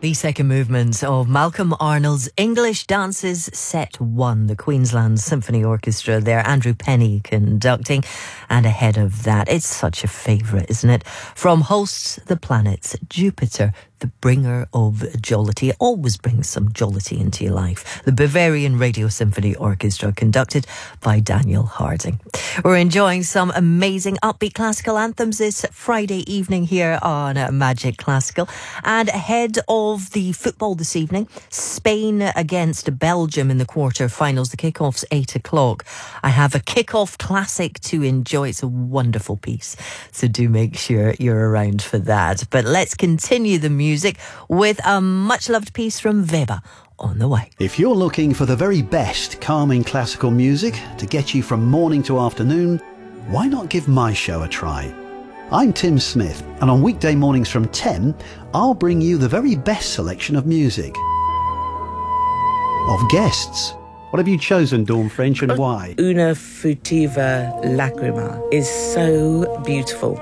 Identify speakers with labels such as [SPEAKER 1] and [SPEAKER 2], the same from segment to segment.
[SPEAKER 1] The second movement of Malcolm Arnold's English Dances Set 1, the Queensland Symphony Orchestra there, Andrew Penny conducting. And ahead of that, it's such a favourite, isn't it? From Hosts the Planets, Jupiter, the bringer of jollity. It always brings some jollity into your life. The Bavarian Radio Symphony Orchestra, conducted by Daniel Harding. We're enjoying some amazing upbeat classical anthems this Friday evening here on Magic Classical. And ahead of the football this evening, Spain against Belgium in the quarter-finals. The kick-off's 8 o'clock. I have a kick-off classic to enjoy. It's a wonderful piece, so do make sure you're around for that. But let's continue the music with a much-loved piece from Weber on the way.
[SPEAKER 2] If you're looking for the very best calming classical music to get you from morning to afternoon, why not give my show a try? I'm Tim Smith, and on weekday mornings from 10, I'll bring you the very best selection of music. Of guests. What have you chosen, Dawn French, and why?
[SPEAKER 3] Una Futiva Lacrima is so beautiful.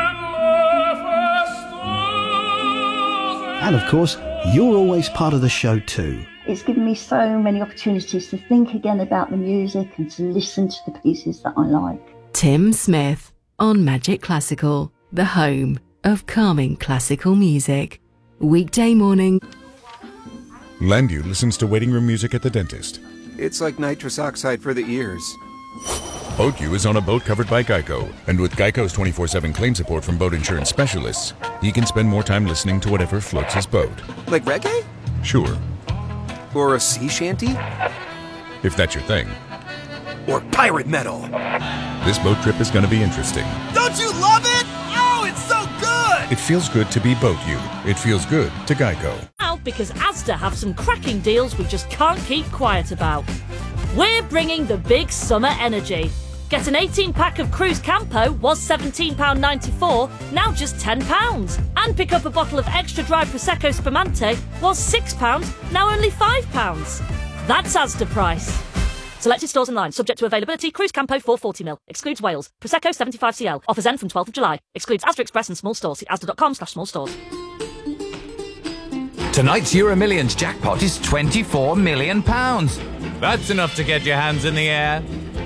[SPEAKER 2] And of course, you're always part of the show too.
[SPEAKER 4] It's given me so many opportunities to think again about the music and to listen to the pieces that I like.
[SPEAKER 5] Tim Smith on Magic Classical, the home of calming classical music. Weekday morning.
[SPEAKER 6] Landu listens to waiting room music at the dentist.
[SPEAKER 7] It's like nitrous oxide for the ears.
[SPEAKER 6] BoatU is on a boat covered by Geico, and with Geico's 24/7 claim support from boat insurance specialists, he can spend more time listening to whatever floats his boat.
[SPEAKER 7] Like reggae?
[SPEAKER 6] Sure.
[SPEAKER 7] Or a sea shanty?
[SPEAKER 6] If that's your thing.
[SPEAKER 7] Or pirate metal?
[SPEAKER 6] This boat trip is going to be interesting.
[SPEAKER 8] Don't you love it? Oh, it's so good!
[SPEAKER 6] It feels good to be BoatU. It feels good to Geico.
[SPEAKER 9] Out because Asda have some cracking deals we just can't keep quiet about. We're bringing the big summer energy. Get an 18-pack of Cruise Campo, was £17.94, now just £10. And pick up a bottle of extra dry Prosecco Spumante, was £6, now only £5. That's Asda price. Selected stores online, subject to availability. Cruise Campo 440ml, excludes Wales. Prosecco 75cl, offers end from 12th of July, excludes Asda Express and small stores. See asda.com/small stores.
[SPEAKER 10] Tonight's Euro Millions jackpot is £24 million. That's enough to get your hands in the air.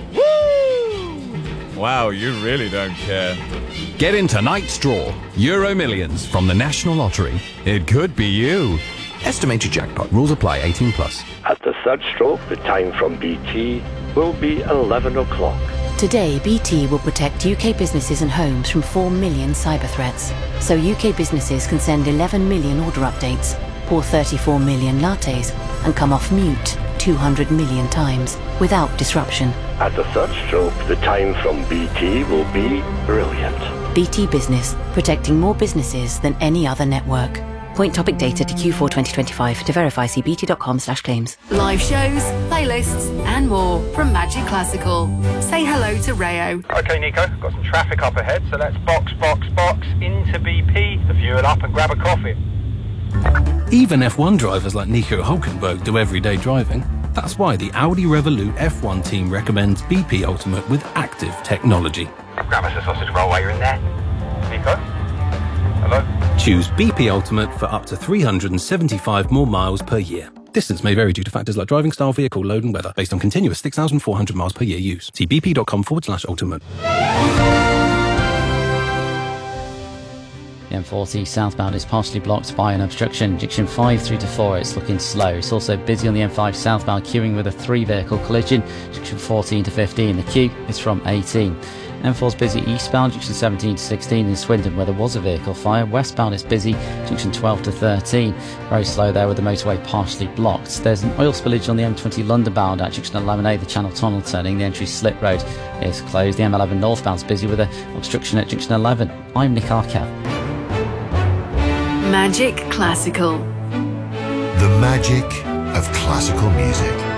[SPEAKER 11] Wow, you really don't care.
[SPEAKER 10] Get in tonight's draw. Euro Millions from the National Lottery. It could be you. Estimated jackpot. Rules apply. 18+.
[SPEAKER 12] At the third stroke, the time from BT will be 11 o'clock.
[SPEAKER 13] Today, BT will protect UK businesses and homes from 4 million cyber threats. So UK businesses can send 11 million order updates, pour 34 million lattes, and come off mute 200 million times without disruption.
[SPEAKER 12] At the third stroke, the time from BT will be brilliant.
[SPEAKER 13] BT Business, protecting more businesses than any other network. Point topic data to Q4 2025. To verify, see bt.com/claims.
[SPEAKER 5] Live shows, playlists, and more from Magic Classical. Say hello to Rayo.
[SPEAKER 14] Okay, Nico, got some traffic up ahead, so let's box into BP to fuel up and grab a coffee.
[SPEAKER 15] Even F1 drivers like Nico Hülkenberg do everyday driving. That's why the Audi Revolut F1 team recommends BP Ultimate with active technology.
[SPEAKER 14] Grab us a sausage roll while you're in there. Nico? Hello?
[SPEAKER 15] Choose BP Ultimate for up to 375 more miles per year. Distance may vary due to factors like driving style, vehicle load and weather, based on continuous 6,400 miles per year use. See bp.com/ultimate.
[SPEAKER 16] The M40 southbound is partially blocked by an obstruction. Junction 5 through to 4, it's looking slow. It's also busy on the M5 southbound, queuing with a 3-vehicle collision. Junction 14 to 15, the queue is from 18. M4's busy eastbound, junction 17 to 16 in Swindon, where there was a vehicle fire. Westbound is busy, junction 12 to 13. Very slow there with the motorway partially blocked. There's an oil spillage on the M20 London bound at junction 11A, the Channel Tunnel turning. The entry slip road is closed. The M11 northbound's busy with an obstruction at junction 11. I'm Nick Arkel.
[SPEAKER 5] Magic Classical.
[SPEAKER 17] The magic of classical music.